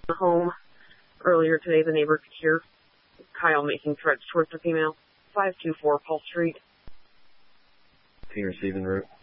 the home. Earlier today, the neighbor could hear Kyle making threats towards the female. 524 Paul Street. Team receiving route.